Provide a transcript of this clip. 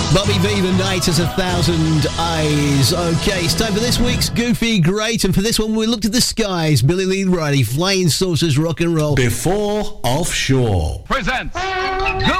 Bobby V, The Night Has 1,000 Eyes. Okay, it's time for this week's Goofy Great, and for this one we looked at the skies. Billy Lee Riley, Flying Saucers Rock and Roll. Before Offshore presents